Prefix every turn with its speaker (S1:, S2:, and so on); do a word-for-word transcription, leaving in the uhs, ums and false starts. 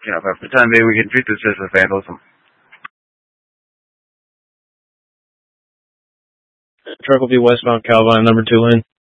S1: Yeah, but for the time being, we can treat this as a vandalism.
S2: Truck will be westbound Calvine, number two lane.